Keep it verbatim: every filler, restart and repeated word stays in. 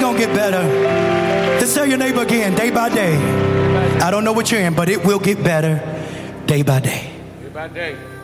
gonna get better. Just tell your neighbor again, day by day. I don't know what you're in, but it will get better day by day. Day by day.